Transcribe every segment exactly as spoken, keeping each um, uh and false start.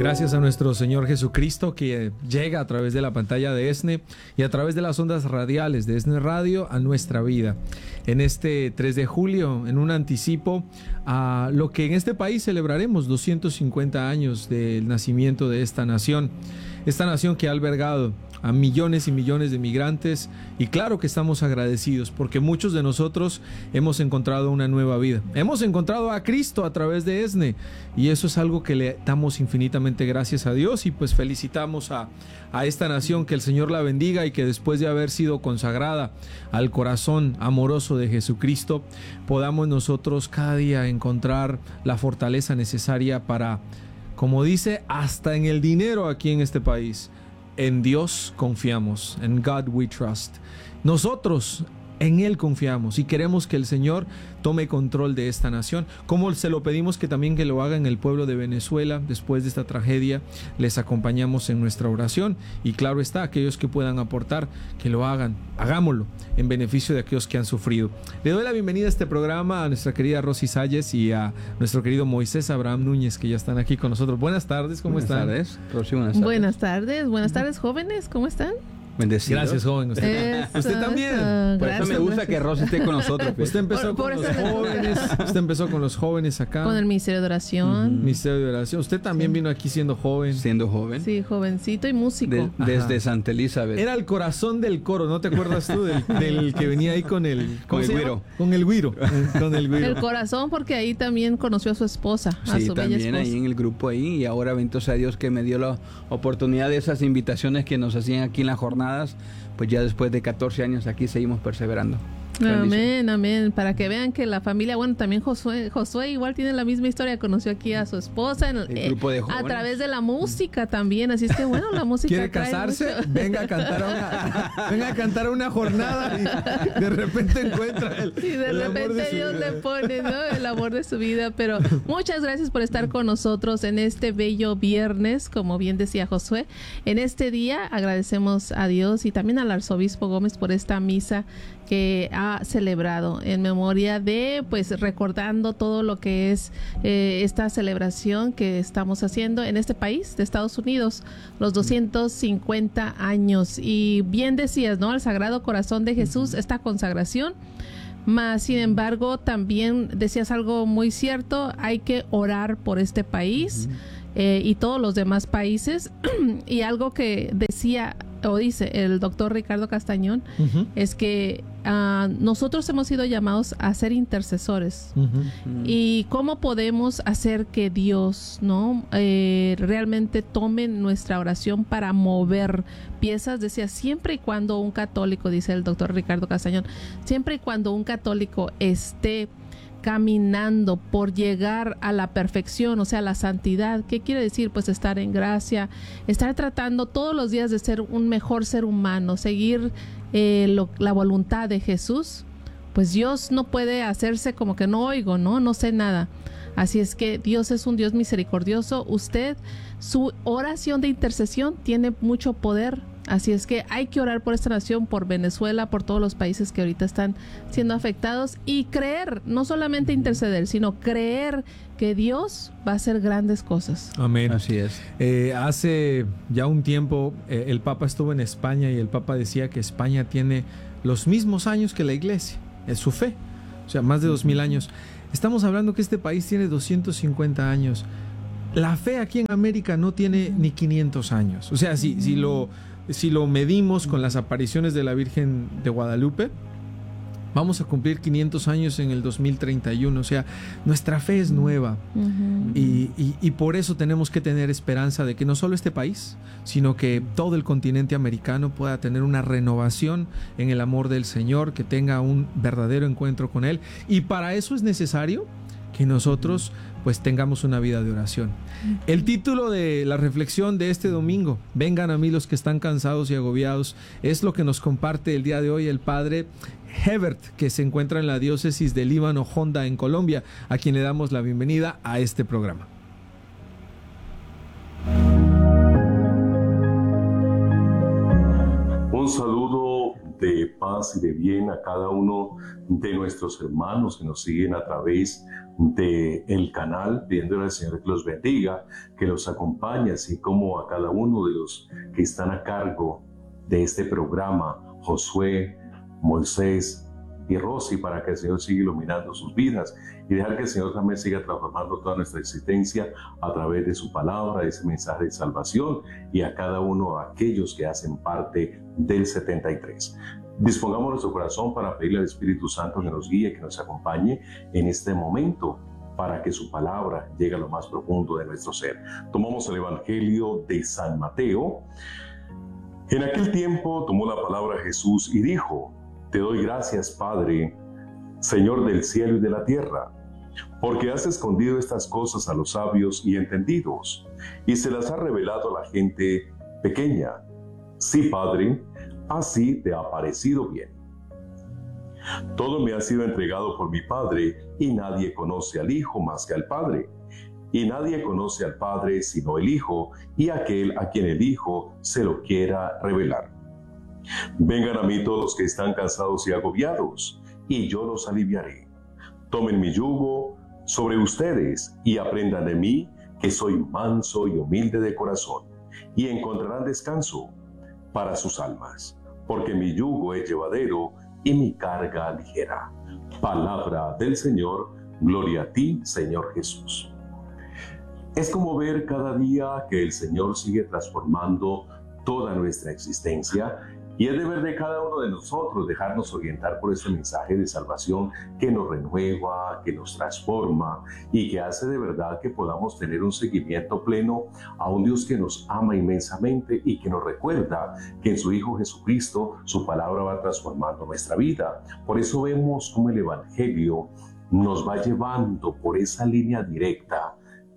Gracias a nuestro Señor Jesucristo, que llega a través de la pantalla de ESNE y a través de las ondas radiales de ESNE Radio a nuestra vida. En este tres de julio, en un anticipo a lo que en este país celebraremos doscientos cincuenta años del nacimiento de esta nación. Esta nación que ha albergado a millones y millones de migrantes, y claro que estamos agradecidos porque muchos de nosotros hemos encontrado una nueva vida. Hemos encontrado a Cristo a través de ESNE, y eso es algo que le damos infinitamente gracias a Dios, y pues felicitamos a, a esta nación, que el Señor la bendiga, y que después de haber sido consagrada al corazón amoroso de Jesucristo, podamos nosotros cada día encontrar la fortaleza necesaria para, como dice, hasta en el dinero aquí en este país. En Dios confiamos, en God we trust. Nosotros en Él confiamos y queremos que el Señor tome control de esta nación, como se lo pedimos que también que lo haga en el pueblo de Venezuela. Después de esta tragedia les acompañamos en nuestra oración, y claro está, aquellos que puedan aportar, que lo hagan, hagámoslo en beneficio de aquellos que han sufrido. Le doy la bienvenida a este programa a nuestra querida Rosy Salles y a nuestro querido Moisés Abraham Núñez, que ya están aquí con nosotros. Buenas tardes, ¿cómo buenas están? Tardes, Rosy, buenas tardes. Buenas tardes, buenas tardes, jóvenes, ¿cómo están? Bendecido. Gracias, joven. Usted, Eso, usted también. eso. Por eso Gracias, me gusta gracias. que Rosy esté con nosotros. Usted empezó Por- con por los eso me gusta. jóvenes. Usted empezó con los jóvenes acá. Con el Ministerio de Oración. Ministerio de Oración. Usted también Sí. vino aquí siendo joven. Siendo joven. Sí, jovencito y músico. De- desde Santa Elizabeth. Era el corazón del coro, ¿no te acuerdas tú? Del, del que venía ahí con el... Con ¿cómo el se llama? güiro. Con el güiro. Con el güiro. El corazón, porque ahí también conoció a su esposa, a Sí, su bella también esposa. ahí en el grupo ahí. Y ahora bendito sea Dios que me dio la oportunidad de esas invitaciones que nos hacían aquí en las jornadas. Pues ya después de catorce años aquí seguimos perseverando. Amén, amén. Para que vean que la familia, bueno, también Josué, Josué igual tiene la misma historia, conoció aquí a su esposa en, El eh, grupo de a jóvenes. través de la música también, así es que bueno, la música ¿Quiere trae casarse? mucho. Venga a cantar a una, venga a cantar a una jornada y de repente encuentra el, Y de el amor repente de su Dios vida. le pone, ¿no?, el amor de su vida. Pero muchas gracias por estar con nosotros en este bello viernes, como bien decía Josué. En este día agradecemos a Dios y también al arzobispo Gómez por esta misa que ha celebrado en memoria de, pues, recordando todo lo que es eh, esta celebración que estamos haciendo en este país de Estados Unidos, los doscientos cincuenta años. Y bien decías, ¿no?, al Sagrado Corazón de Jesús, esta consagración. Más, sin embargo, también decías algo muy cierto, hay que orar por este país eh, y todos los demás países. Y algo que decía o dice el doctor Ricardo Castañón Ujú, es que uh, nosotros hemos sido llamados a ser intercesores. ujú. ¿Y cómo podemos hacer que Dios, no eh, realmente tome nuestra oración para mover piezas? Decía, siempre y cuando un católico, dice el doctor Ricardo Castañón, siempre y cuando un católico esté caminando por llegar a la perfección, o sea, la santidad. ¿Qué quiere decir? Pues estar en gracia, estar tratando todos los días de ser un mejor ser humano, seguir eh, lo, la voluntad de Jesús. Pues Dios no puede hacerse como que no oigo, ¿no? No sé nada. Así es que Dios es un Dios misericordioso. Usted, su oración de intercesión tiene mucho poder. Así es que hay que orar por esta nación, por Venezuela, por todos los países que ahorita están siendo afectados, y creer, no solamente interceder, sino creer que Dios va a hacer grandes cosas. Amén. Así es. Eh, hace ya un tiempo eh, el Papa estuvo en España y el Papa decía que España tiene los mismos años que la Iglesia, es su fe, o sea, más de dos mil años. Estamos hablando que este país tiene doscientos cincuenta años. La fe aquí en América no tiene ni quinientos años. O sea, si, si, lo, si lo medimos con las apariciones de la Virgen de Guadalupe, vamos a cumplir quinientos años en el dos mil treinta y uno. O sea, nuestra fe es nueva. Uh-huh. Y, y, y por eso tenemos que tener esperanza de que no solo este país, sino que todo el continente americano pueda tener una renovación en el amor del Señor, que tenga un verdadero encuentro con Él. Y para eso es necesario que nosotros pues tengamos una vida de oración. El título de la reflexión de este domingo, vengan a mí los que están cansados y agobiados, es lo que nos comparte el día de hoy el padre Hebert, que se encuentra en la diócesis de Líbano, Honda, en Colombia, a quien le damos la bienvenida a este programa. Un saludo de paz y de bien a cada uno de nuestros hermanos que nos siguen a través del canal, pidiéndole al Señor que los bendiga, que los acompañe, así como a cada uno de los que están a cargo de este programa, Josué, Moisés y Rosy, para que el Señor siga iluminando sus vidas y dejar que el Señor también siga transformando toda nuestra existencia a través de su palabra, de ese mensaje de salvación, y a cada uno de aquellos que hacen parte del setenta y tres. Dispongamos nuestro corazón para pedirle al Espíritu Santo que nos guíe, que nos acompañe en este momento, para que su palabra llegue a lo más profundo de nuestro ser. Tomamos el Evangelio de San Mateo. En aquel tiempo tomó la palabra Jesús y dijo: Te doy gracias, Padre, Señor del cielo y de la tierra, porque has escondido estas cosas a los sabios y entendidos, y se las has revelado a la gente pequeña. Sí, Padre, así te ha parecido bien. Todo me ha sido entregado por mi Padre, y nadie conoce al Hijo más que al Padre. Y nadie conoce al Padre sino el Hijo, y aquel a quien el Hijo se lo quiera revelar. Vengan a mí todos los que están cansados y agobiados, y yo los aliviaré. Tomen mi yugo sobre ustedes, y aprendan de mí, que soy manso y humilde de corazón, y encontrarán descanso para sus almas, porque mi yugo es llevadero y mi carga ligera. Palabra del Señor, gloria a ti, Señor Jesús. Es como ver cada día que el Señor sigue transformando toda nuestra existencia, y es deber de cada uno de nosotros dejarnos orientar por este mensaje de salvación que nos renueva, que nos transforma y que hace de verdad que podamos tener un seguimiento pleno a un Dios que nos ama inmensamente y que nos recuerda que en su Hijo Jesucristo su palabra va transformando nuestra vida. Por eso vemos cómo el Evangelio nos va llevando por esa línea directa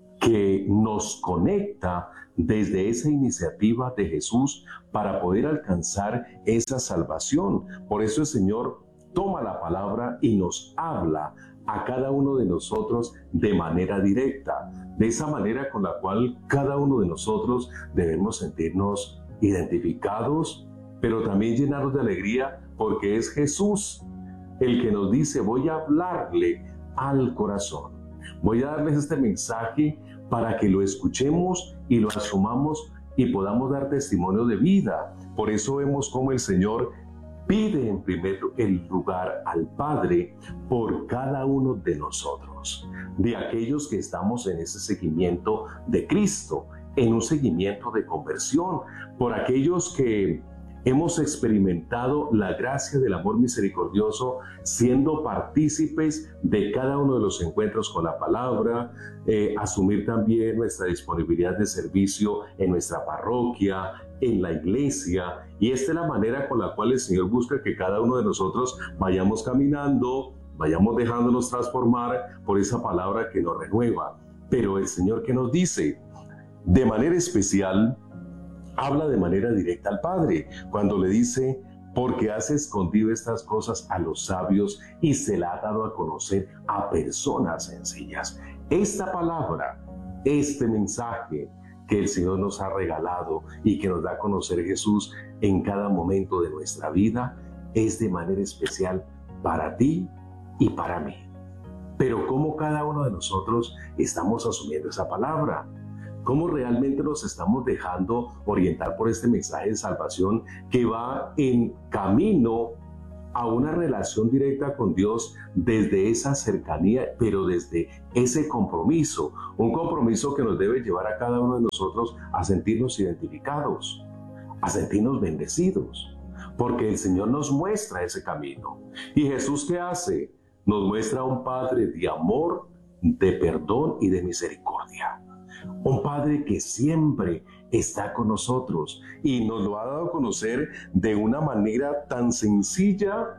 que nos conecta desde esa iniciativa de Jesús para poder alcanzar esa salvación. Por eso el Señor toma la palabra y nos habla a cada uno de nosotros de manera directa, de esa manera con la cual cada uno de nosotros debemos sentirnos identificados, pero también llenados de alegría, porque es Jesús el que nos dice: voy a hablarle al corazón, voy a darles este mensaje para que lo escuchemos y lo asumamos y podamos dar testimonio de vida. Por eso vemos cómo el Señor pide en primer lugar al Padre por cada uno de nosotros, de aquellos que estamos en ese seguimiento de Cristo, en un seguimiento de conversión, por aquellos que hemos experimentado la gracia del amor misericordioso, siendo partícipes de cada uno de los encuentros con la palabra, eh, asumir también nuestra disponibilidad de servicio en nuestra parroquia, en la iglesia, y esta es la manera con la cual el Señor busca que cada uno de nosotros vayamos caminando, vayamos dejándonos transformar por esa palabra que nos renueva. Pero el Señor, ¿qué nos dice? De manera especial, habla de manera directa al Padre, cuando le dice: porque has escondido estas cosas a los sabios y se la ha dado a conocer a personas sencillas. Esta palabra, este mensaje que el Señor nos ha regalado y que nos da a conocer Jesús en cada momento de nuestra vida, es de manera especial para ti y para mí. Pero ¿cómo cada uno de nosotros estamos asumiendo esa palabra? ¿Cómo realmente nos estamos dejando orientar por este mensaje de salvación que va en camino a una relación directa con Dios desde esa cercanía, pero desde ese compromiso? Un compromiso que nos debe llevar a cada uno de nosotros a sentirnos identificados, a sentirnos bendecidos, porque el Señor nos muestra ese camino. ¿Y Jesús qué hace? Nos muestra a un Padre de amor, de perdón y de misericordia. Un Padre que siempre está con nosotros y nos lo ha dado a conocer de una manera tan sencilla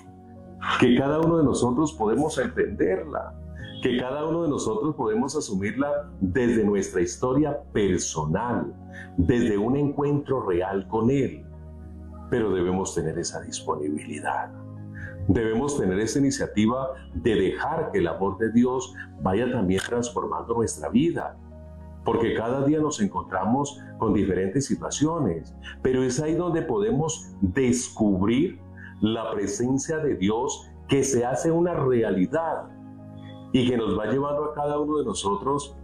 que cada uno de nosotros podemos entenderla, que cada uno de nosotros podemos asumirla desde nuestra historia personal, desde un encuentro real con Él. Pero debemos tener esa disponibilidad. Debemos tener esa iniciativa de dejar que el amor de Dios vaya también transformando nuestra vida. Porque cada día nos encontramos con diferentes situaciones, pero es ahí donde podemos descubrir la presencia de Dios que se hace una realidad y que nos va llevando a cada uno de nosotros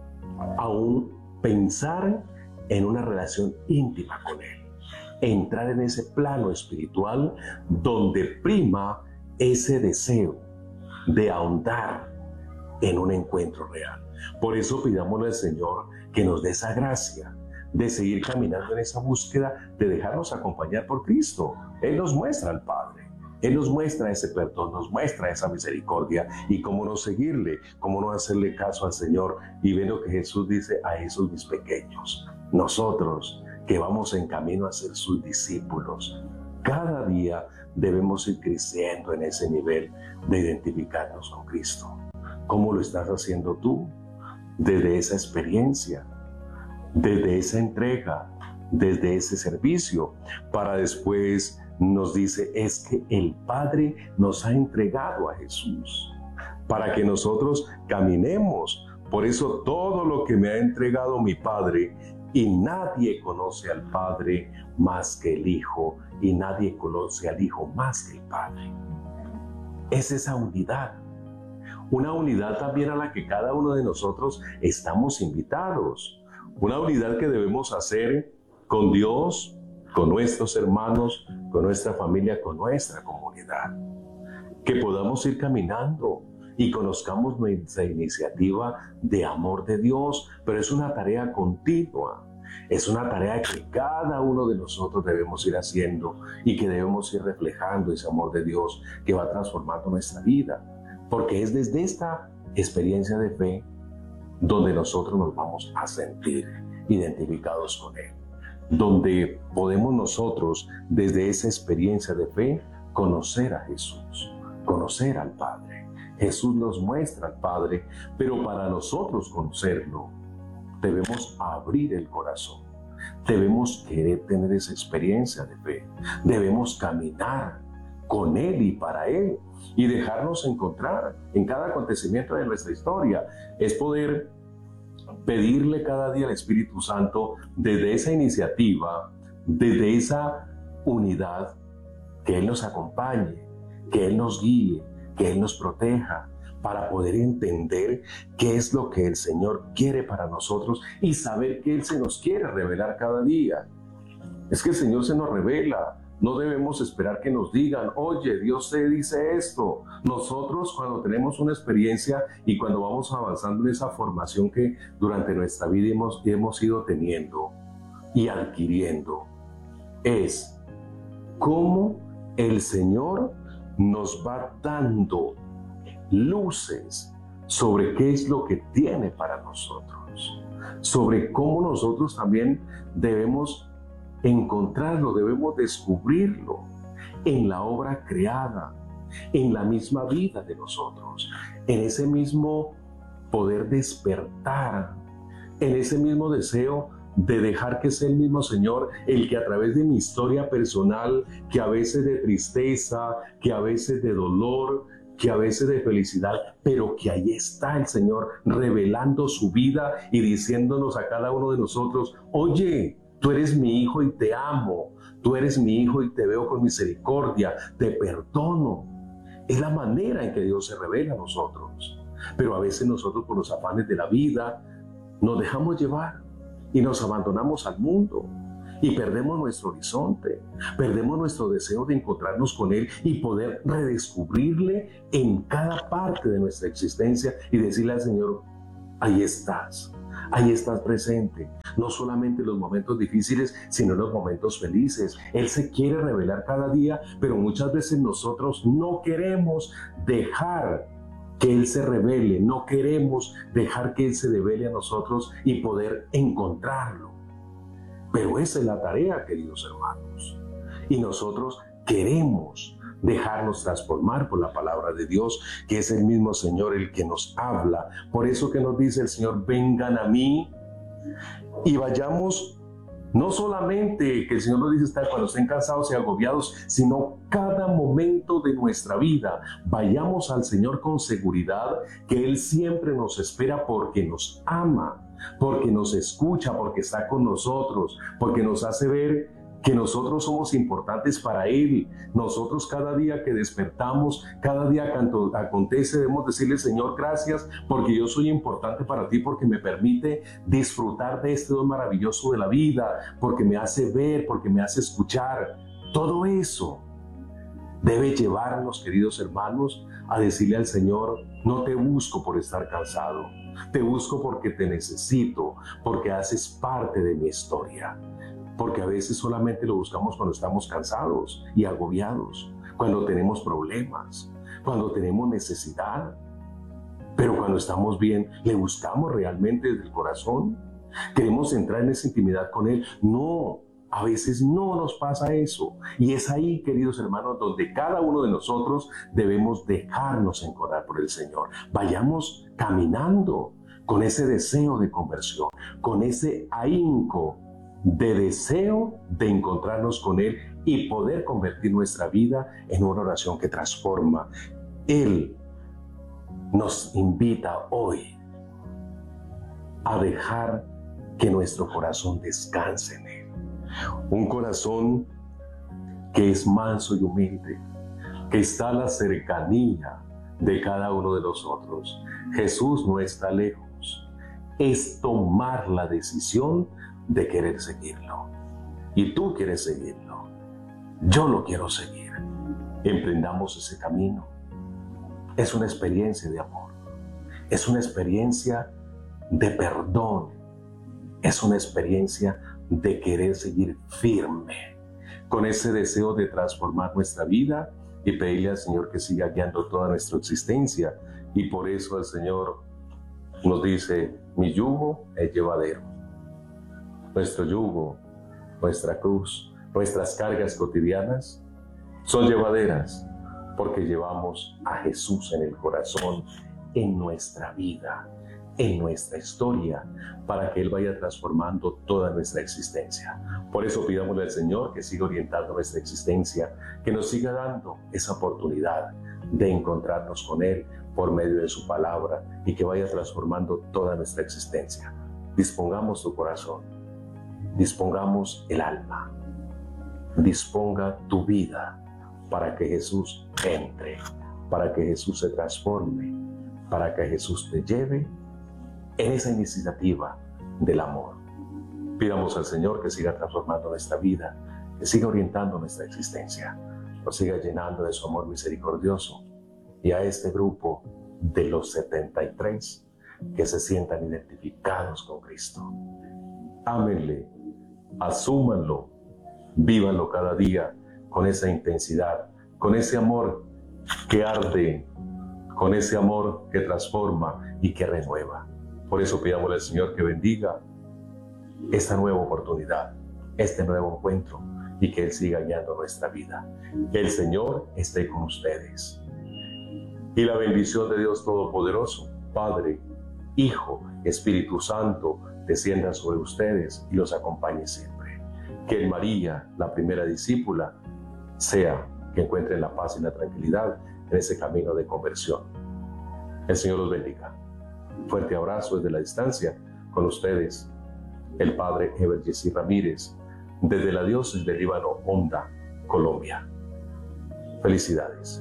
a un pensar en una relación íntima con Él, entrar en ese plano espiritual donde prima ese deseo de ahondar en un encuentro real. Por eso pidámosle al Señor que nos dé esa gracia de seguir caminando en esa búsqueda, de dejarnos acompañar por Cristo. Él nos muestra al Padre, Él nos muestra ese perdón, nos muestra esa misericordia y cómo no seguirle, cómo no hacerle caso al Señor. Y ven lo que Jesús dice: a esos mis pequeños, nosotros que vamos en camino a ser sus discípulos, cada día debemos ir creciendo en ese nivel de identificarnos con Cristo. ¿Cómo lo estás haciendo tú? Desde esa experiencia, desde esa entrega, desde ese servicio, para después nos dice, es que el Padre nos ha entregado a Jesús, para que nosotros caminemos. Por eso todo lo que me ha entregado mi Padre, y nadie conoce al Padre más que el Hijo, y nadie conoce al Hijo más que el Padre. Es esa unidad. Una unidad también a la que cada uno de nosotros estamos invitados. Una unidad que debemos hacer con Dios, con nuestros hermanos, con nuestra familia, con nuestra comunidad. Que podamos ir caminando y conozcamos nuestra iniciativa de amor de Dios, pero es una tarea continua. Es una tarea que cada uno de nosotros debemos ir haciendo y que debemos ir reflejando ese amor de Dios que va transformando nuestra vida. Porque es desde esta experiencia de fe donde nosotros nos vamos a sentir identificados con Él. Donde podemos nosotros, desde esa experiencia de fe, conocer a Jesús, conocer al Padre. Jesús nos muestra al Padre, pero para nosotros conocerlo, debemos abrir el corazón. Debemos querer tener esa experiencia de fe. Debemos caminar con Él y para Él, y dejarnos encontrar en cada acontecimiento de nuestra historia. Es poder pedirle cada día al Espíritu Santo, desde esa iniciativa, desde esa unidad, que Él nos acompañe, que Él nos guíe, que Él nos proteja, para poder entender qué es lo que el Señor quiere para nosotros y saber que Él se nos quiere revelar cada día. Es que el Señor se nos revela. No debemos esperar que nos digan, oye, Dios te dice esto. Nosotros, cuando tenemos una experiencia y cuando vamos avanzando en esa formación que durante nuestra vida hemos, hemos ido teniendo y adquiriendo, es cómo el Señor nos va dando luces sobre qué es lo que tiene para nosotros, sobre cómo nosotros también debemos encontrarlo, debemos descubrirlo en la obra creada, en la misma vida de nosotros, en ese mismo poder despertar, en ese mismo deseo de dejar que sea el mismo Señor el que a través de mi historia personal, que a veces de tristeza, que a veces de dolor, que a veces de felicidad, pero que ahí está el Señor revelando su vida y diciéndonos a cada uno de nosotros, oye, tú eres mi hijo y te amo, tú eres mi hijo y te veo con misericordia, te perdono. Es la manera en que Dios se revela a nosotros. Pero a veces nosotros, por los afanes de la vida, nos dejamos llevar y nos abandonamos al mundo y perdemos nuestro horizonte, perdemos nuestro deseo de encontrarnos con Él y poder redescubrirle en cada parte de nuestra existencia y decirle al Señor, ahí estás. Ahí estás presente, no solamente en los momentos difíciles, sino en los momentos felices. Él se quiere revelar cada día, pero muchas veces nosotros no queremos dejar que Él se revele, no queremos dejar que Él se revele a nosotros y poder encontrarlo. Pero esa es la tarea, queridos hermanos. Y nosotros queremos dejarnos transformar por la palabra de Dios, que es el mismo Señor el que nos habla. Por eso que nos dice el Señor, vengan a mí y vayamos, no solamente que el Señor nos dice estar cuando estén cansados y agobiados, sino cada momento de nuestra vida, vayamos al Señor con seguridad que Él siempre nos espera porque nos ama, porque nos escucha, porque está con nosotros, porque nos hace ver que nosotros somos importantes para Él. Nosotros cada día que despertamos, cada día que acontece, debemos decirle: Señor, gracias porque yo soy importante para ti, porque me permite disfrutar de este don maravilloso de la vida, porque me hace ver, porque me hace escuchar. Todo eso debe llevarnos, queridos hermanos, a decirle al Señor: no te busco por estar cansado, te busco porque te necesito, porque haces parte de mi historia. Porque a veces solamente lo buscamos cuando estamos cansados y agobiados, cuando tenemos problemas, cuando tenemos necesidad. Pero cuando estamos bien, ¿le buscamos realmente desde el corazón? ¿Queremos entrar en esa intimidad con Él? No, a veces no nos pasa eso. Y es ahí, queridos hermanos, donde cada uno de nosotros debemos dejarnos encontrar por el Señor. Vayamos caminando con ese deseo de conversión, con ese ahínco de deseo de encontrarnos con Él y poder convertir nuestra vida en una oración que transforma. Él nos invita hoy a dejar que nuestro corazón descanse en Él. Un corazón que es manso y humilde, que está a la cercanía de cada uno de nosotros. Jesús no está lejos. Es tomar la decisión de querer seguirlo. Y tú quieres seguirlo. Yo lo quiero seguir. Emprendamos ese camino. Es una experiencia de amor. Es una experiencia de perdón. Es una experiencia de querer seguir firme, con ese deseo de transformar nuestra vida y pedirle al Señor que siga guiando toda nuestra existencia. Y por eso el Señor nos dice: mi yugo es llevadero. Nuestro yugo, nuestra cruz, nuestras cargas cotidianas son llevaderas porque llevamos a Jesús en el corazón, en nuestra vida, en nuestra historia, para que Él vaya transformando toda nuestra existencia. Por eso pidámosle al Señor que siga orientando nuestra existencia, que nos siga dando esa oportunidad de encontrarnos con Él por medio de su palabra y que vaya transformando toda nuestra existencia. Dispongamos tu corazón. Dispongamos el alma, disponga tu vida para que Jesús entre, para que Jesús se transforme, para que Jesús te lleve en esa iniciativa del amor. Pidamos al Señor que siga transformando nuestra vida, que siga orientando nuestra existencia, nos siga llenando de su amor misericordioso, y a este grupo de los setenta y tres que se sientan identificados con Cristo. Ámenle, asúmanlo, vívanlo cada día con esa intensidad, con ese amor que arde, con ese amor que transforma y que renueva. Por eso pidámosle al Señor que bendiga esta nueva oportunidad, este nuevo encuentro, y que Él siga guiando nuestra vida. Que el Señor esté con ustedes. Y la bendición de Dios Todopoderoso, Padre, Hijo, Espíritu Santo, descienda sobre ustedes y los acompañe siempre. Que María, la primera discípula, sea que encuentren la paz y la tranquilidad en ese camino de conversión. El Señor los bendiga. Fuerte abrazo desde la distancia. Con ustedes, el Padre Heber Jessy Ramírez, desde la diócesis de Líbano Honda, Colombia. Felicidades.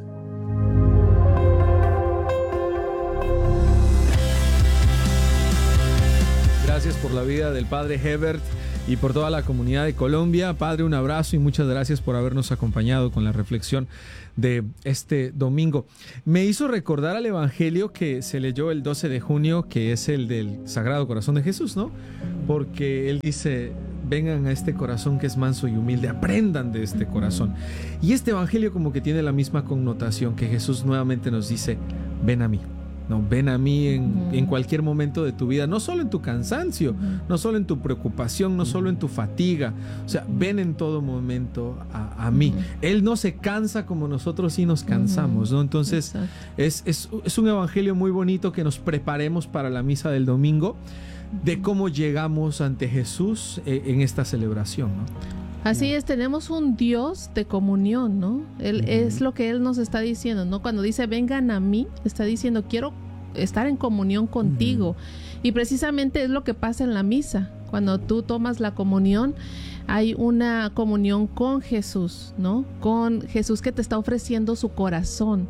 Gracias por la vida del Padre Hebert y por toda la comunidad de Colombia. Padre, un abrazo y muchas gracias por habernos acompañado con la reflexión de este domingo. Me hizo recordar al Evangelio que se leyó el doce de junio, que es el del Sagrado Corazón de Jesús, ¿no? Porque Él dice: vengan a este corazón que es manso y humilde, aprendan de este corazón. Y este Evangelio como que tiene la misma connotación, que Jesús nuevamente nos dice: ven a mí. No, ven a mí en, uh-huh. en cualquier momento de tu vida, no solo en tu cansancio, uh-huh. no solo en tu preocupación, no uh-huh. solo en tu fatiga. O sea, ven en todo momento a, a mí. Uh-huh. Él no se cansa como nosotros sí nos cansamos, uh-huh. ¿no? Entonces, es, es, es un evangelio muy bonito que nos preparemos para la misa del domingo, de cómo llegamos ante Jesús eh, en esta celebración, ¿no? Así es, tenemos un Dios de comunión, ¿no? Él, uh-huh. Es lo que Él nos está diciendo, ¿no? Cuando dice vengan a mí, está diciendo quiero estar en comunión contigo. Uh-huh. Y precisamente es lo que pasa en la misa. Cuando tú tomas la comunión, hay una comunión con Jesús, ¿no? Con Jesús que te está ofreciendo su corazón.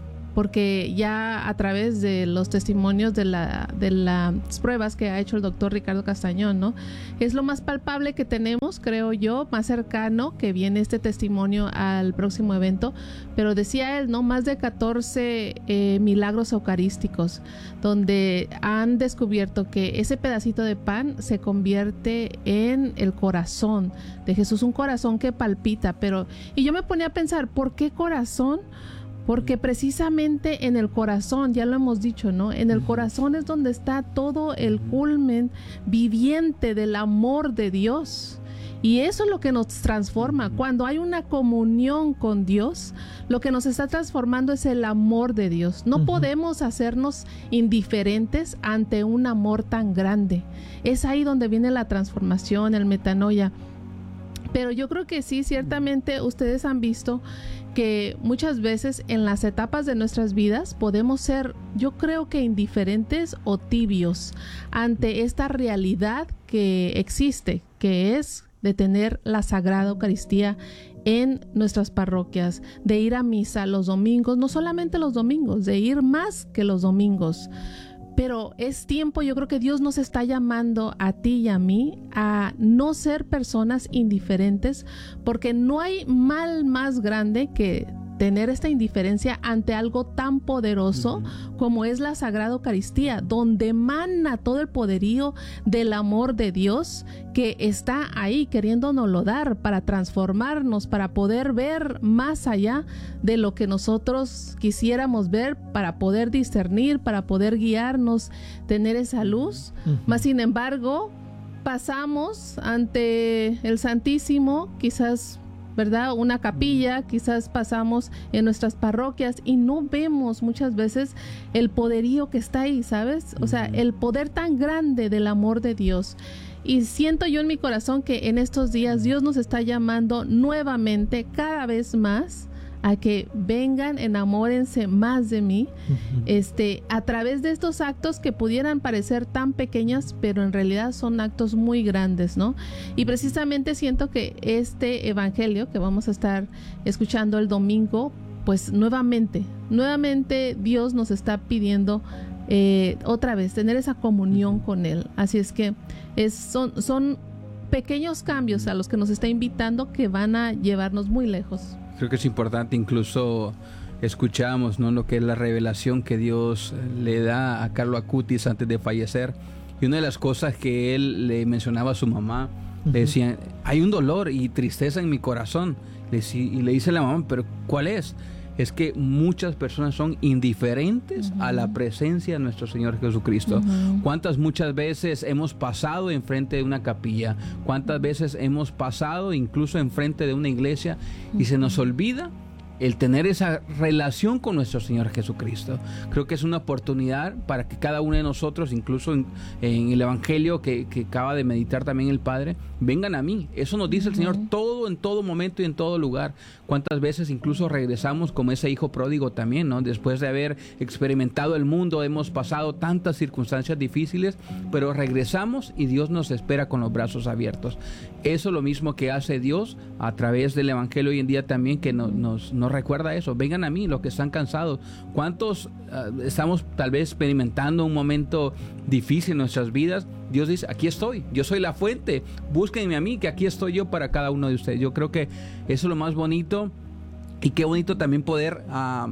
Porque ya a través de los testimonios de, la, de las pruebas que ha hecho el doctor Ricardo Castañón, ¿no? Es lo más palpable que tenemos, creo yo, más cercano que viene este testimonio al próximo evento. Pero decía él, ¿no? Más de catorce eh, milagros eucarísticos, donde han descubierto que ese pedacito de pan se convierte en el corazón de Jesús, un corazón que palpita. Pero, y yo me ponía a pensar, ¿por qué corazón? Porque precisamente en el corazón, ya lo hemos dicho, ¿no? En el corazón es donde está todo el culmen viviente del amor de Dios. Y eso es lo que nos transforma. Cuando hay una comunión con Dios, lo que nos está transformando es el amor de Dios. No uh-huh. podemos hacernos indiferentes ante un amor tan grande. Es ahí donde viene la transformación, el metanoia. Pero yo creo que sí, ciertamente ustedes han visto que muchas veces en las etapas de nuestras vidas podemos ser, yo creo que indiferentes o tibios ante esta realidad que existe, que es de tener la Sagrada Eucaristía en nuestras parroquias, de ir a misa los domingos, no solamente los domingos, de ir más que los domingos. Pero es tiempo, yo creo que Dios nos está llamando a ti y a mí a no ser personas indiferentes, porque no hay mal más grande que tener esta indiferencia ante algo tan poderoso uh-huh. como es la Sagrada Eucaristía, donde emana todo el poderío del amor de Dios que está ahí queriéndonoslo dar para transformarnos, para poder ver más allá de lo que nosotros quisiéramos ver, para poder discernir, para poder guiarnos, tener esa luz. Uh-huh. Mas sin embargo, pasamos ante el Santísimo, quizás, ¿verdad? Una capilla, quizás pasamos en nuestras parroquias y no vemos muchas veces el poderío que está ahí, ¿sabes? O sea, el poder tan grande del amor de Dios. Y siento yo en mi corazón que en estos días Dios nos está llamando nuevamente, cada vez más, a que vengan, enamórense más de mí, uh-huh. este, a través de estos actos que pudieran parecer tan pequeños, pero en realidad son actos muy grandes, ¿no? Y precisamente siento que este evangelio que vamos a estar escuchando el domingo, pues nuevamente, nuevamente Dios nos está pidiendo eh, otra vez tener esa comunión con Él. Así es que es, son, son pequeños cambios a los que nos está invitando que van a llevarnos muy lejos. Creo que es importante, incluso escuchamos, ¿no?, lo que es la revelación que Dios le da a Carlo Acutis antes de fallecer. Y una de las cosas que él le mencionaba a su mamá, uh-huh. le decía, hay un dolor y tristeza en mi corazón. Le, y le dice a la mamá, ¿pero cuál es? Es que muchas personas son indiferentes uh-huh. a la presencia de nuestro Señor Jesucristo. Uh-huh. ¿Cuántas muchas veces hemos pasado enfrente de una capilla? ¿Cuántas veces hemos pasado incluso enfrente de una iglesia y uh-huh. se nos olvida el tener esa relación con nuestro Señor Jesucristo? Creo que es una oportunidad para que cada uno de nosotros, incluso en, en el Evangelio que, que acaba de meditar también el Padre, vengan a mí. Eso nos dice el Señor todo, en todo momento y en todo lugar. Cuántas veces incluso regresamos como ese hijo pródigo también, ¿no? Después de haber experimentado el mundo, hemos pasado tantas circunstancias difíciles, pero regresamos y Dios nos espera con los brazos abiertos. Eso es lo mismo que hace Dios a través del Evangelio hoy en día también, que nos, nos, nos recuerda eso. Vengan a mí los que están cansados. ¿Cuántos uh, estamos tal vez experimentando un momento difícil en nuestras vidas? Dios dice, aquí estoy, yo soy la fuente, búsquenme a mí, que aquí estoy yo para cada uno de ustedes. Yo creo que eso es lo más bonito, y qué bonito también poder uh,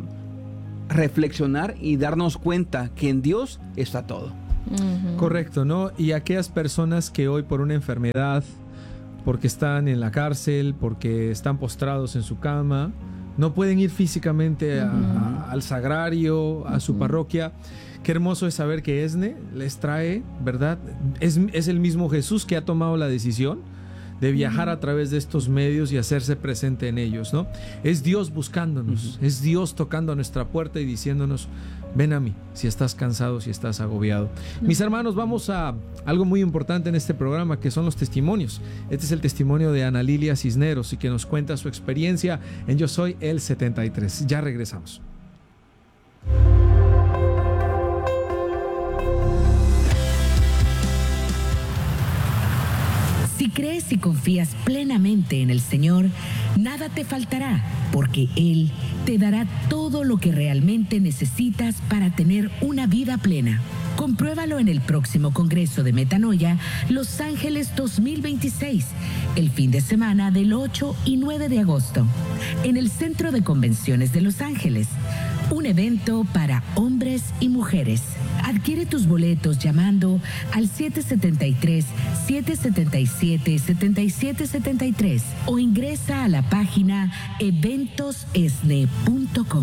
reflexionar y darnos cuenta que en Dios está todo. Uh-huh. Correcto, ¿no? Y aquellas personas que hoy por una enfermedad, porque están en la cárcel, porque están postrados en su cama, no pueden ir físicamente a, uh-huh. a, al sagrario, a uh-huh. su parroquia. Qué hermoso es saber que ESNE les trae, ¿verdad? Es, es el mismo Jesús que ha tomado la decisión de viajar uh-huh. a través de estos medios y hacerse presente en ellos, ¿no? Es Dios buscándonos, uh-huh. es Dios tocando a nuestra puerta y diciéndonos, ven a mí si estás cansado, si estás agobiado. Uh-huh. Mis hermanos, vamos a algo muy importante en este programa, que son los testimonios. Este es el testimonio de Ana Lilia Cisneros, y que nos cuenta su experiencia en Yo Soy el setenta y tres. Ya regresamos. Si crees y confías plenamente en el Señor, nada te faltará, porque Él te dará todo lo que realmente necesitas para tener una vida plena. Compruébalo en el próximo Congreso de Metanoia Los Ángeles dos mil veintiséis, el fin de semana del ocho y nueve de agosto, en el Centro de Convenciones de Los Ángeles. Un evento para hombres y mujeres. Adquiere tus boletos llamando al siete siete tres, siete siete siete, siete siete siete tres o ingresa a la página eventos esne punto com.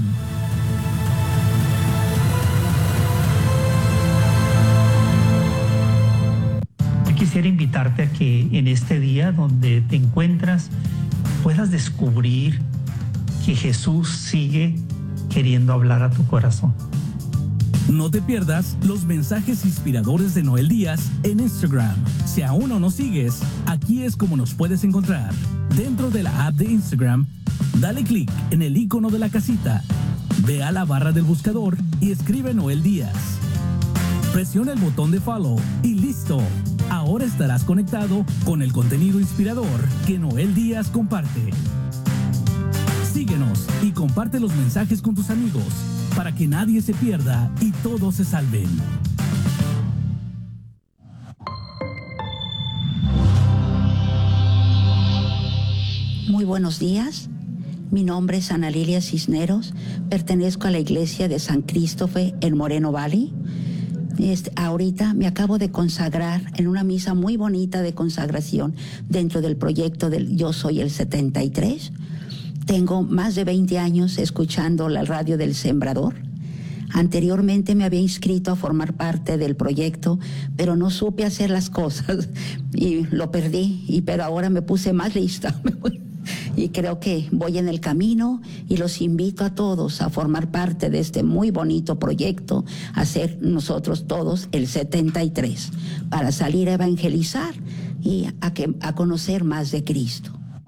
Quisiera invitarte a que en este día donde te encuentras puedas descubrir que Jesús sigue queriendo hablar a tu corazón. No te pierdas los mensajes inspiradores de Noel Díaz en Instagram. Si aún no nos sigues, aquí es como nos puedes encontrar. Dentro de la app de Instagram, dale clic en el icono de la casita, ve a la barra del buscador y escribe Noel Díaz. Presiona el botón de follow y listo. Ahora estarás conectado con el contenido inspirador que Noel Díaz comparte. Síguenos y comparte los mensajes con tus amigos para que nadie se pierda y todos se salven. Muy buenos días. Mi nombre es Ana Lilia Cisneros. Pertenezco a la iglesia de San Cristóbal en Moreno Valley. Este, ahorita me acabo de consagrar en una misa muy bonita de consagración dentro del proyecto del Yo Soy el setenta y tres. Tengo más de veinte años escuchando la radio del Sembrador. Anteriormente me había inscrito a formar parte del proyecto, pero no supe hacer las cosas y lo perdí, y, pero ahora me puse más lista. Y creo que voy en el camino y los invito a todos a formar parte de este muy bonito proyecto, a ser nosotros todos el setenta y tres, para salir a evangelizar y a, que, a conocer más de Cristo.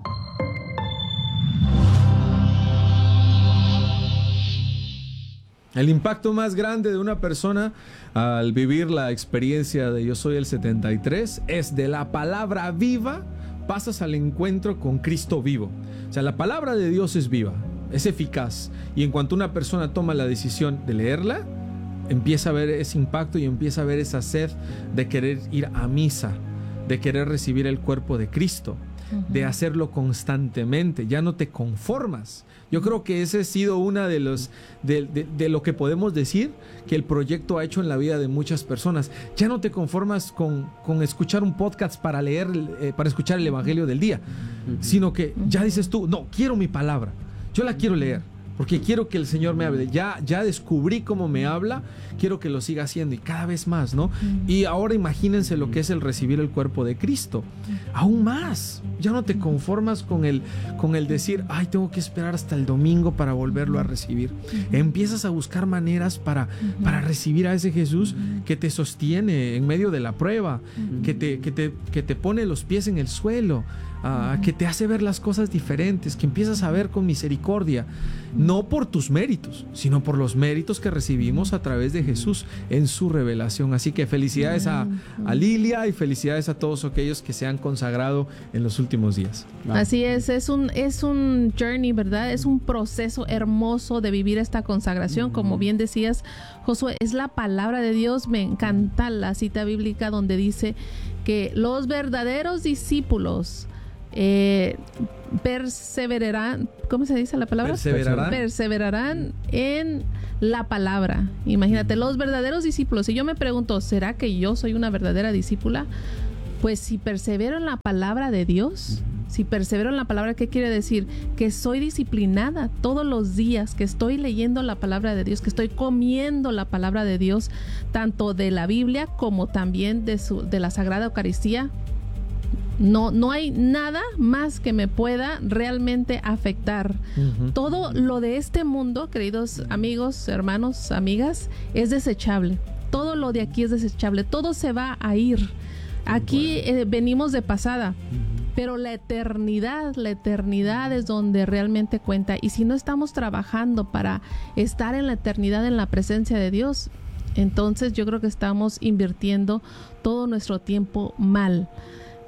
El impacto más grande de una persona al vivir la experiencia de Yo Soy el setenta y tres es de la palabra viva pasas al encuentro con Cristo vivo. O sea, la palabra de Dios es viva, es eficaz, y en cuanto una persona toma la decisión de leerla, empieza a ver ese impacto y empieza a ver esa sed de querer ir a misa, de querer recibir el cuerpo de Cristo, uh-huh. de hacerlo constantemente. Ya no te conformas. Yo creo que ese ha sido una de los de, de, de lo que podemos decir que el proyecto ha hecho en la vida de muchas personas. Ya no te conformas con, con escuchar un podcast para leer, eh, para escuchar el evangelio del día, uh-huh. sino que ya dices tú, no, quiero mi palabra, yo la quiero leer, porque quiero que el Señor me hable. Ya, ya descubrí cómo me habla, quiero que lo siga haciendo, y cada vez más, ¿no? Uh-huh. Y ahora imagínense lo que es el recibir el cuerpo de Cristo. Aún más, ya no te conformas con el, con el decir, ay, tengo que esperar hasta el domingo para volverlo a recibir. Uh-huh. Empiezas a buscar maneras para, uh-huh. para recibir a ese Jesús uh-huh. que te sostiene en medio de la prueba, uh-huh. que, te, que, te, que te pone los pies en el suelo, Uh, que te hace ver las cosas diferentes, que empiezas a ver con misericordia, no por tus méritos, sino por los méritos que recibimos a través de Jesús en su revelación. Así que felicidades a, a Lilia y felicidades a todos aquellos que se han consagrado en los últimos días. Así es, es un, es un journey, ¿verdad? Es un proceso hermoso de vivir esta consagración. Como bien decías, Josué, es la palabra de Dios. Me encanta la cita bíblica donde dice que los verdaderos discípulos Eh, perseverarán, ¿cómo se dice la palabra? Perseverarán. Perseverarán en la palabra. Imagínate, los verdaderos discípulos. Y yo me pregunto, ¿será que yo soy una verdadera discípula? Pues si persevero en la palabra de Dios, si persevero en la palabra, ¿qué quiere decir? Que soy disciplinada todos los días, que estoy leyendo la palabra de Dios, que estoy comiendo la palabra de Dios, tanto de la Biblia como también de, su, de la Sagrada Eucaristía. No, no hay nada más que me pueda realmente afectar. Uh-huh. Todo lo de este mundo, queridos amigos, hermanos, amigas, es desechable. Todo lo de aquí es desechable. Todo se va a ir. Aquí eh, venimos de pasada. Uh-huh. Pero la eternidad, la eternidad es donde realmente cuenta. Y si no estamos trabajando para estar en la eternidad, en la presencia de Dios, entonces yo creo que estamos invirtiendo todo nuestro tiempo mal.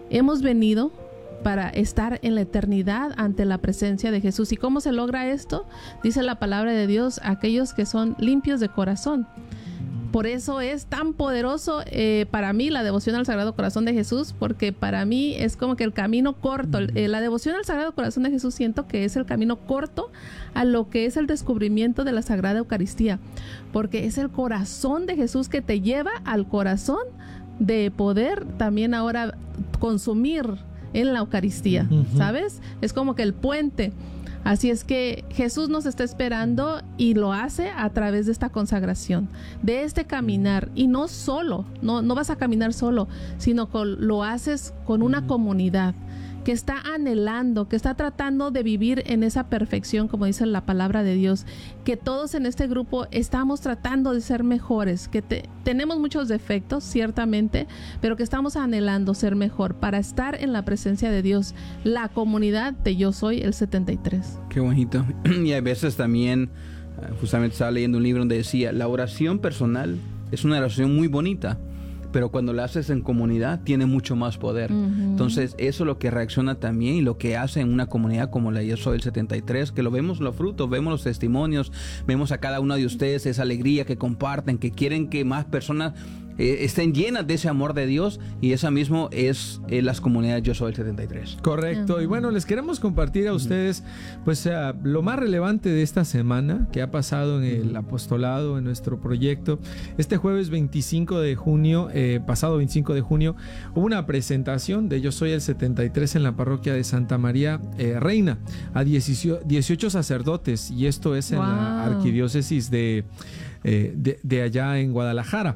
hemos venido para estar en la eternidad ante la presencia de Jesús. ¿Y cómo se logra esto? Dice la palabra de Dios, aquellos que son limpios de corazón. Por eso es tan poderoso eh, para mí la devoción al Sagrado Corazón de Jesús, porque para mí es como que el camino corto. Eh, la devoción al Sagrado Corazón de Jesús siento que es el camino corto a lo que es el descubrimiento de la Sagrada Eucaristía, porque es el corazón de Jesús que te lleva al corazón de poder también ahora consumir en la Eucaristía, uh-huh. ¿sabes? Es como que el puente. Así es que Jesús nos está esperando y lo hace a través de esta consagración, de este caminar. Y no solo, no, no vas a caminar solo, sino que lo haces con una comunidad que está anhelando, que está tratando de vivir en esa perfección, como dice la palabra de Dios, que todos en este grupo estamos tratando de ser mejores, que te, tenemos muchos defectos, ciertamente, pero que estamos anhelando ser mejor para estar en la presencia de Dios, la comunidad de Yo Soy el setenta y tres. Qué bonito. Y a veces también, justamente estaba leyendo un libro donde decía, la oración personal es una oración muy bonita, pero cuando la haces en comunidad tiene mucho más poder. Uh-huh. Entonces eso es lo que reacciona también y lo que hace en una comunidad como la Yo Soy el setenta y tres, que lo vemos los frutos, vemos los testimonios, vemos a cada uno de ustedes esa alegría que comparten, que quieren que más personas eh, estén llenas de ese amor de Dios, y esa mismo es eh, las comunidades Yo Soy el setenta y tres. Correcto. Uh-huh. Y bueno, les queremos compartir a ustedes pues uh, lo más relevante de esta semana que ha pasado en el apostolado, en nuestro proyecto. Este jueves veinticinco de junio, eh, pasado veinticinco de junio, hubo una presentación de Yo Soy el setenta y tres en la parroquia de Santa María eh, Reina a dieciocho sacerdotes, y esto es en wow. la arquidiócesis de, eh, de, de allá en Guadalajara.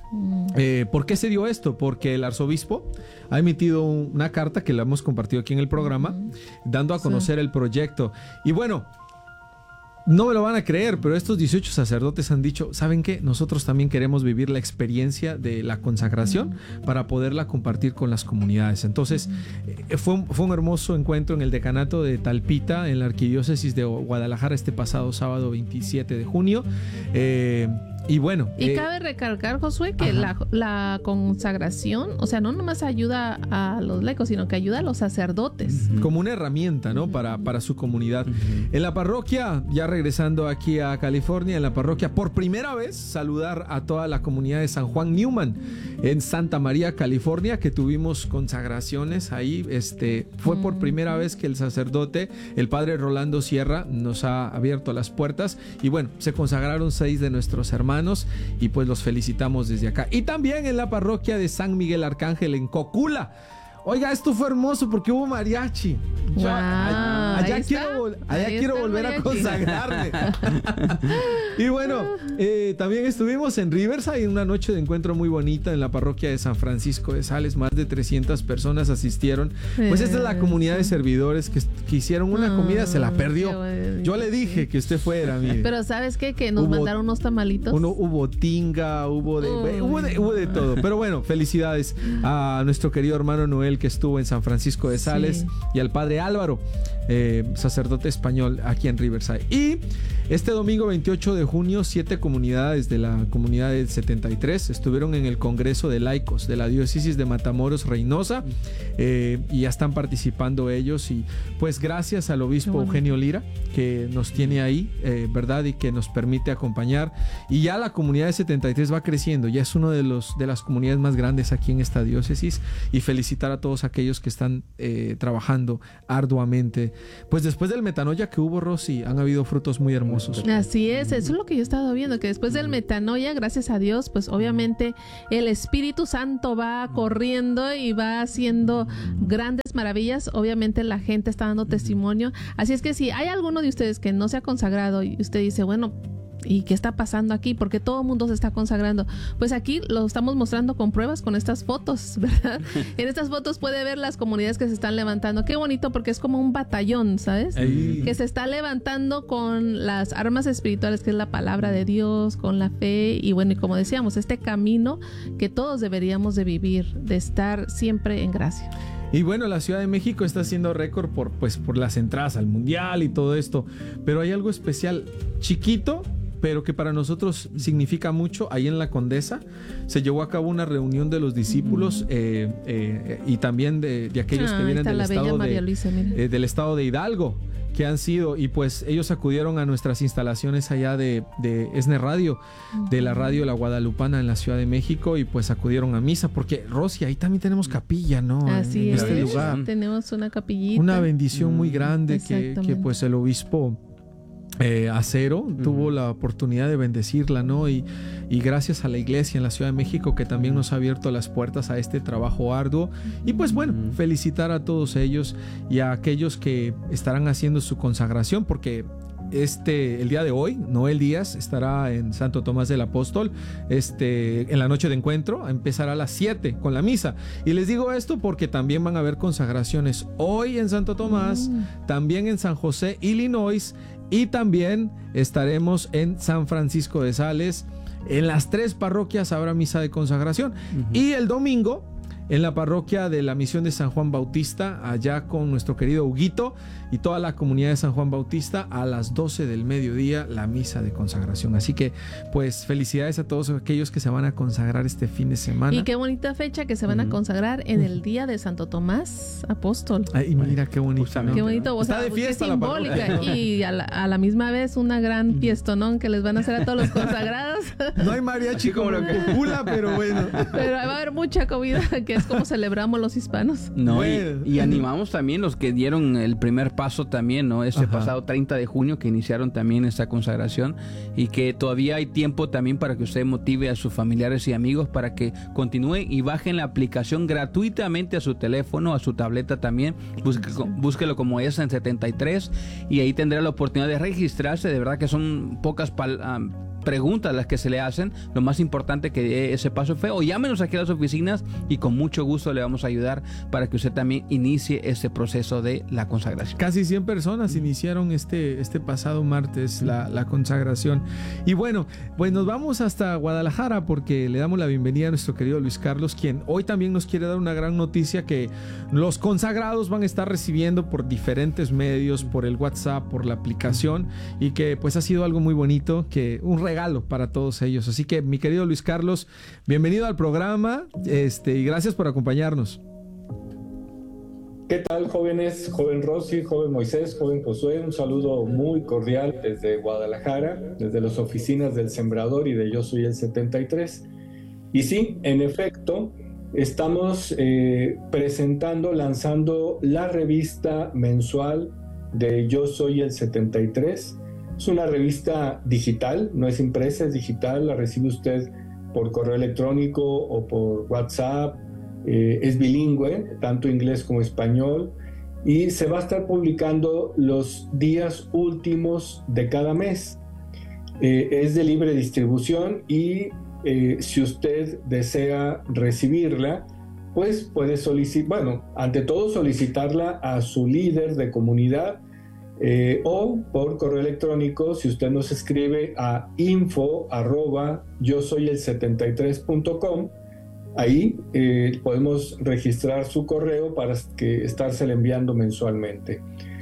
Eh, ¿Por qué se dio esto? Porque el arzobispo ha emitido un, una carta que la hemos compartido aquí en el programa, uh-huh. dando a conocer sí. el proyecto. Y bueno, no me lo van a creer, pero estos dieciocho sacerdotes han dicho, ¿saben qué? Nosotros también queremos vivir la experiencia de la consagración uh-huh. para poderla compartir con las comunidades. Entonces, uh-huh. eh, fue, un, fue un hermoso encuentro en el decanato de Talpita, en la arquidiócesis de Guadalajara, este pasado sábado veintisiete de junio. Eh, Y bueno. Y eh, cabe recalcar, Josué, que la, la consagración, o sea, no nomás ayuda a los laicos, sino que ayuda a los sacerdotes. Como una herramienta, ¿no? Para, para su comunidad. Uh-huh. En la parroquia, ya regresando aquí a California, en la parroquia, por primera vez, saludar a toda la comunidad de San Juan Newman, en Santa María, California, que tuvimos consagraciones ahí. Este, fue uh-huh. por primera vez que el sacerdote, el padre Rolando Sierra, nos ha abierto las puertas. Y bueno, se consagraron seis de nuestros hermanos. Y pues los felicitamos desde acá. Y también en la parroquia de San Miguel Arcángel en Cocula. Oiga, esto fue hermoso porque hubo mariachi. Yo, wow, allá, allá quiero, allá quiero volver a consagrarme. Y bueno, eh, también estuvimos en Riverside en una noche de encuentro muy bonita en la parroquia de San Francisco de Sales. Más de trescientas personas asistieron. Pues esta es la comunidad de servidores que, que hicieron una comida, se la perdió. Yo le dije que usted fuera, mire. Pero ¿sabes qué? Que nos hubo, mandaron unos tamalitos. Uno, hubo tinga, hubo de, hubo de, hubo de todo. Pero bueno, felicidades a nuestro querido hermano Noel, que estuvo en San Francisco de Sales, sí. y al padre Álvaro, eh, sacerdote español aquí en Riverside. Y este domingo veintiocho de junio, siete comunidades de la comunidad del setenta y tres estuvieron en el Congreso de Laicos de la diócesis de Matamoros, Reynosa, eh, y ya están participando ellos. Y pues gracias al obispo bueno. Eugenio Lira, que nos tiene ahí, eh, ¿verdad? Y que nos permite acompañar. Y ya la comunidad de setenta y tres va creciendo, ya es uno de los de las comunidades más grandes aquí en esta diócesis. Y felicitar a todos aquellos que están eh, trabajando arduamente. Pues después del metanoia que hubo, Rosy, han habido frutos muy hermosos. Así es, eso es lo que yo he estado viendo, que después del metanoia, gracias a Dios, pues obviamente el Espíritu Santo va corriendo y va haciendo grandes maravillas. Obviamente la gente está dando testimonio. Así es que si hay alguno de ustedes que no se ha consagrado y usted dice, bueno, ¿y qué está pasando aquí? Porque todo el mundo se está consagrando. Pues aquí lo estamos mostrando con pruebas, con estas fotos, ¿verdad? En estas fotos puede ver las comunidades que se están levantando. Qué bonito, porque es como un batallón, ¿sabes? Ay. Que se está levantando con las armas espirituales, que es la palabra de Dios, con la fe. Y bueno, y como decíamos, este camino que todos deberíamos de vivir, de estar siempre en gracia. Y bueno, la Ciudad de México está haciendo récord por, pues, por las entradas al Mundial y todo esto. Pero hay algo especial, chiquito, pero que para nosotros significa mucho. Ahí en la Condesa se llevó a cabo una reunión de los discípulos uh-huh. eh, eh, y también de, de aquellos ah, que vienen del estado de, Luisa, eh, del estado de Hidalgo, que han sido, y pues ellos acudieron a nuestras instalaciones allá de, de ESNE Radio, uh-huh. de la radio La Guadalupana en la Ciudad de México, y pues acudieron a misa, porque Rosy, ahí también tenemos capilla, ¿no? Así en es, este lugar. Tenemos una capillita. Una bendición uh-huh. muy grande que, que pues el obispo Eh, Acero uh-huh. tuvo la oportunidad de bendecirla, ¿no? Y, y gracias a la iglesia en la Ciudad de México, que también nos ha abierto las puertas a este trabajo arduo. Y pues bueno, uh-huh. felicitar a todos ellos y a aquellos que estarán haciendo su consagración, porque este, el día de hoy, Noel Díaz estará en Santo Tomás del Apóstol, este, en la noche de encuentro, empezará a las siete con la misa. Y les digo esto porque también van a haber consagraciones hoy en Santo Tomás, uh-huh. también en San José, Illinois, y también estaremos en San Francisco de Sales. En las tres parroquias habrá misa de consagración. Uh-huh. Y el domingo, en la parroquia de la Misión de San Juan Bautista, allá con nuestro querido Huguito y toda la comunidad de San Juan Bautista, a las doce del mediodía, la misa de consagración. Así que, pues, felicidades a todos aquellos que se van a consagrar este fin de semana. Y qué bonita fecha que se van a consagrar en el día de Santo Tomás Apóstol. Ay, mira qué bonito, ¿no? Qué bonito, o sea, está de fiesta, qué simbólica, la y a la, a la misma vez una gran fiestonón que les van a hacer a todos los consagrados. No hay mariachi como lo que pula, pero bueno. Pero va a haber mucha comida, que es como celebramos los hispanos. No, bueno. y, y animamos también los que dieron el primer paso también, ¿no? Este Ajá. pasado treinta de junio, que iniciaron también esta consagración, y que todavía hay tiempo también para que usted motive a sus familiares y amigos para que continúen y bajen la aplicación gratuitamente a su teléfono, a su tableta también. Busque, sí. Búsquelo como es en setenta y tres, y ahí tendrá la oportunidad de registrarse. De verdad que son pocas pal- um, preguntas las que se le hacen. Lo más importante que dé ese paso fue, o llámenos aquí a las oficinas y con mucho gusto le vamos a ayudar para que usted también inicie ese proceso de la consagración. Casi cien personas iniciaron este, este pasado martes la, la consagración. Y bueno, pues nos vamos hasta Guadalajara, porque le damos la bienvenida a nuestro querido Luis Carlos, quien hoy también nos quiere dar una gran noticia que los consagrados van a estar recibiendo por diferentes medios, por el WhatsApp, por la aplicación, y que pues ha sido algo muy bonito, que un regalo para todos ellos. Así que, mi querido Luis Carlos, bienvenido al programa, este, y gracias por acompañarnos. ¿Qué tal, jóvenes? Joven Rosy, joven Moisés, joven Josué, un saludo muy cordial desde Guadalajara, desde las oficinas del Sembrador y de Yo Soy el setenta y tres. Y sí, en efecto, estamos eh, presentando, lanzando la revista mensual de Yo Soy el setenta y tres. Es una revista digital, no es impresa, es digital, la recibe usted por correo electrónico o por WhatsApp, eh, es bilingüe, tanto inglés como español, y se va a estar publicando los días últimos de cada mes. Eh, es de libre distribución y eh, si usted desea recibirla, pues puede solicitar, bueno, ante todo solicitarla a su líder de comunidad, Eh, o por correo electrónico, si usted nos escribe a info arroba yo soy el setenta y tres punto com, ahí eh, podemos registrar su correo para que estárselo enviando mensualmente.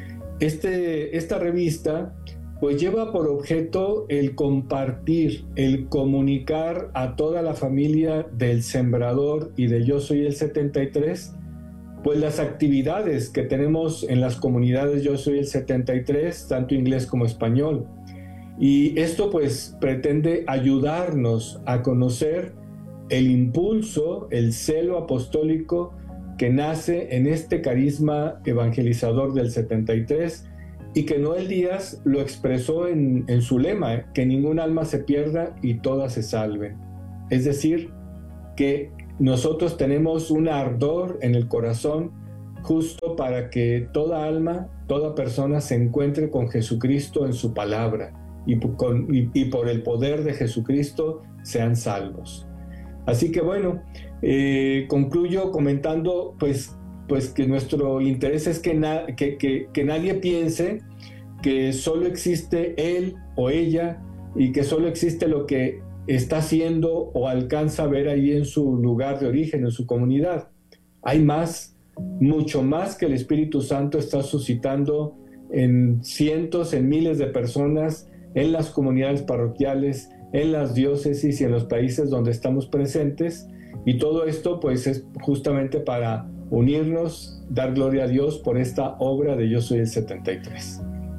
Este, esta revista pues lleva por objeto el compartir, el comunicar a toda la familia del Sembrador y de Yo Soy el setenta y tres, pues las actividades que tenemos en las comunidades Yo Soy el setenta y tres, tanto inglés como español. Y esto pues pretende ayudarnos a conocer el impulso, el celo apostólico que nace en este carisma evangelizador del setenta y tres, y que Noel Díaz lo expresó en, en su lema, ¿eh? Que ningún alma se pierda y todas se salven. Es decir, que nosotros tenemos un ardor en el corazón justo para que toda alma, toda persona se encuentre con Jesucristo en su palabra y, con, y, y por el poder de Jesucristo sean salvos. Así que bueno, eh, concluyo comentando pues, pues que nuestro interés es que, na, que, que, que nadie piense que solo existe él o ella y que solo existe lo que está haciendo o alcanza a ver ahí en su lugar de origen, en su comunidad. Hay más, mucho más que el Espíritu Santo está suscitando en cientos, en miles de personas en las comunidades parroquiales, en las diócesis y en los países donde estamos presentes. Y todo esto pues es justamente para unirnos, dar gloria a Dios por esta obra de Yo Soy el setenta y tres.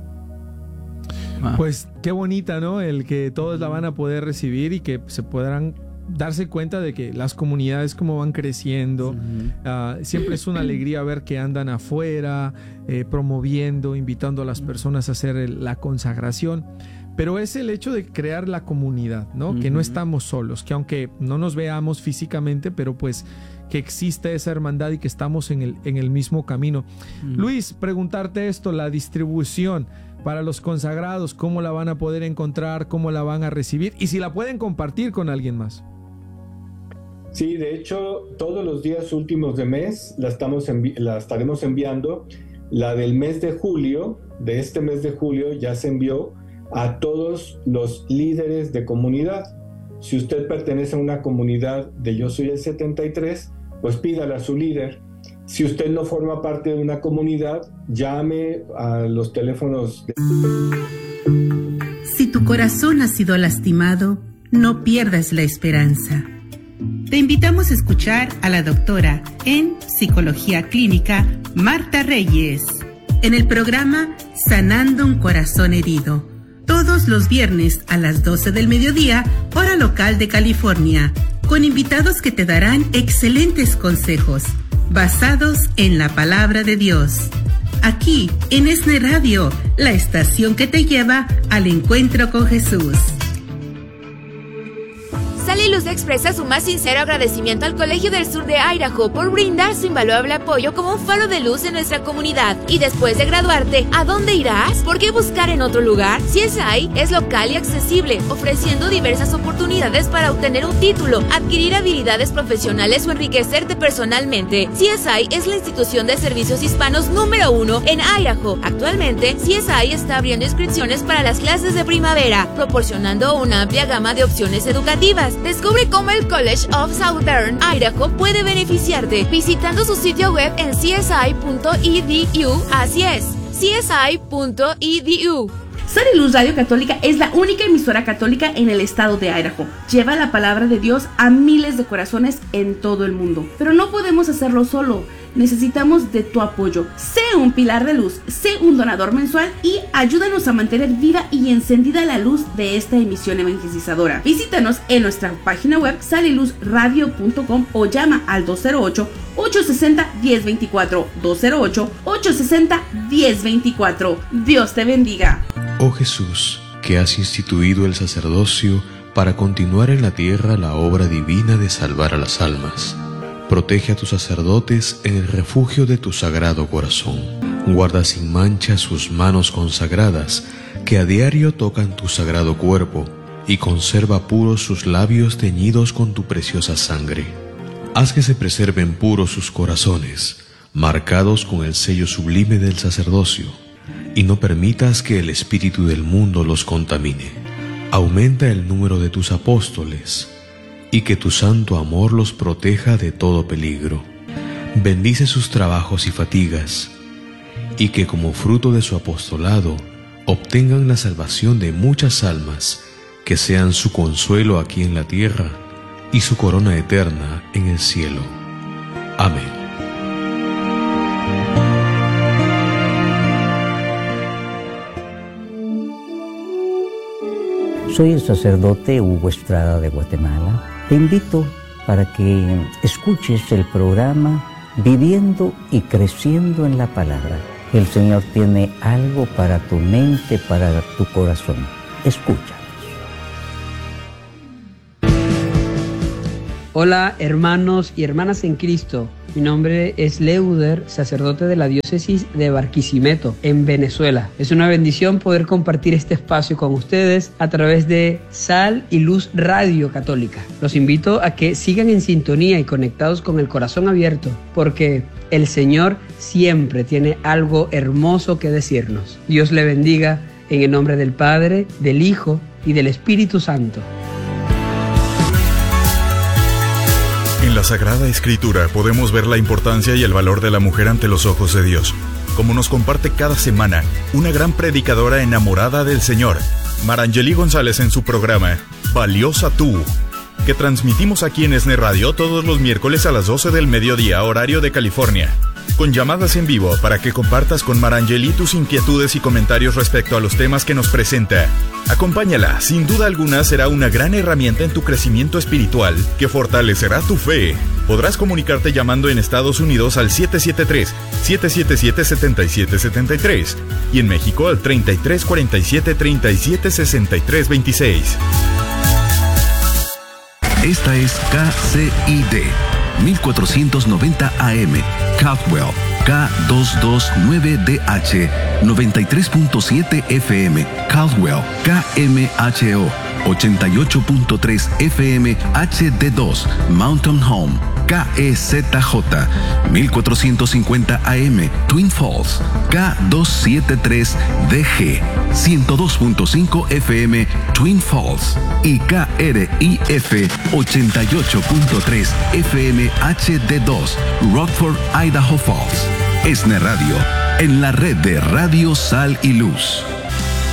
Pues qué bonita, ¿no? El que todos la van a poder recibir y que se podrán darse cuenta de que las comunidades como van creciendo. Uh, uh, siempre es una alegría ver que andan afuera, eh, promoviendo, invitando a las personas a hacer el, la consagración. Pero es el hecho de crear la comunidad, ¿no? Uh-huh. Que no estamos solos, que aunque no nos veamos físicamente, pero pues que existe esa hermandad y que estamos en el, en el mismo camino. Uh-huh. Luis, preguntarte esto, la distribución para los consagrados, ¿cómo la van a poder encontrar? ¿Cómo la van a recibir? Y si la pueden compartir con alguien más. Sí, de hecho, todos los días últimos de mes la, estamos envi- la estaremos enviando. La del mes de julio, de este mes de julio, ya se envió a todos los líderes de comunidad. Si usted pertenece a una comunidad de Yo Soy el setenta y tres, pues pídala a su líder. Si usted no forma parte de una comunidad, llame a los teléfonos. De... Si tu corazón ha sido lastimado, no pierdas la esperanza. Te invitamos a escuchar a la doctora en Psicología Clínica, Marta Reyes, en el programa Sanando un Corazón Herido, todos los viernes a las doce del mediodía, hora local de California, con invitados que te darán excelentes consejos basados en la palabra de Dios. Aquí, en ESNE Radio, la estación que te lleva al encuentro con Jesús. Sal y Luz expresa su más sincero agradecimiento al Colegio del Sur de Idaho por brindar su invaluable apoyo como un faro de luz en nuestra comunidad. Y después de graduarte, ¿a dónde irás? ¿Por qué buscar en otro lugar? C S I es local y accesible, ofreciendo diversas oportunidades para obtener un título, adquirir habilidades profesionales o enriquecerte personalmente. C S I es la institución de servicios hispanos número uno en Idaho. Actualmente, C S I está abriendo inscripciones para las clases de primavera, proporcionando una amplia gama de opciones educativas. Descubre cómo el College of Southern Idaho puede beneficiarte visitando su sitio web en c s i punto e d u. Así es, c s i punto e d u. Sal y Luz Radio Católica es la única emisora católica en el estado de Idaho. Lleva la palabra de Dios a miles de corazones en todo el mundo. Pero no podemos hacerlo solo. Necesitamos de tu apoyo. Sé un pilar de luz, sé un donador mensual y ayúdanos a mantener viva y encendida la luz de esta emisión evangelizadora. Visítanos en nuestra página web sal y luz radio punto com o llama al dos cero ocho, ocho seis cero, uno cero dos cuatro, dos cero ocho, ocho seis cero, uno cero dos cuatro. Dios te bendiga. Oh Jesús, que has instituido el sacerdocio para continuar en la tierra la obra divina de salvar a las almas. Protege a tus sacerdotes en el refugio de tu sagrado corazón. Guarda sin mancha sus manos consagradas, que a diario tocan tu sagrado cuerpo, y conserva puros sus labios teñidos con tu preciosa sangre. Haz que se preserven puros sus corazones, marcados con el sello sublime del sacerdocio, y no permitas que el espíritu del mundo los contamine. Aumenta el número de tus apóstoles, y que tu santo amor los proteja de todo peligro. Bendice sus trabajos y fatigas, y que como fruto de su apostolado obtengan la salvación de muchas almas, que sean su consuelo aquí en la tierra y su corona eterna en el cielo. Amén. Soy el sacerdote Hugo Estrada de Guatemala. Te invito para que escuches el programa Viviendo y Creciendo en la Palabra. El Señor tiene algo para tu mente, para tu corazón. Escucha. Hola hermanos y hermanas en Cristo. Mi nombre es Leuder, sacerdote de la diócesis de Barquisimeto, en Venezuela. Es una bendición poder compartir este espacio con ustedes a través de Sal y Luz Radio Católica. Los invito a que sigan en sintonía y conectados con el corazón abierto, porque el Señor siempre tiene algo hermoso que decirnos. Dios le bendiga en el nombre del Padre, del Hijo y del Espíritu Santo. En la Sagrada Escritura podemos ver la importancia y el valor de la mujer ante los ojos de Dios, como nos comparte cada semana una gran predicadora enamorada del Señor, Marangeli González en su programa Valiosa Tú, que transmitimos aquí en ESNE Radio todos los miércoles a las doce del mediodía, horario de California, con llamadas en vivo para que compartas con Marangeli tus inquietudes y comentarios respecto a los temas que nos presenta. Acompáñala, sin duda alguna será una gran herramienta en tu crecimiento espiritual que fortalecerá tu fe. Podrás comunicarte llamando en Estados Unidos al siete siete tres, siete siete siete, siete siete siete tres y en México al treinta y tres cuarenta y siete, treinta y siete sesenta y tres veintiséis. Esta es K C I D mil cuatrocientos noventa A M, Caldwell, K doscientos veintinueve D H, noventa y tres punto siete F M, Caldwell, K M H O, ochenta y ocho punto tres F M H D dos, Mountain Home, K E Z J, mil cuatrocientos cincuenta A M, Twin Falls, K doscientos setenta y tres D G, ciento dos punto cinco F M, Twin Falls, y K R I F ochenta y ocho punto tres F M H D dos, Rockford, Idaho Falls. ESNE Radio, en la red de Radio Sal y Luz.